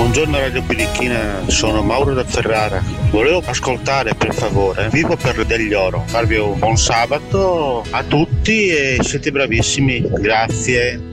Buongiorno Radio Pirichina, sono Mauro da Ferrara. Volevo ascoltare per favore Vivo per degli oro. Farvi un buon sabato a tutti e siete bravissimi, grazie.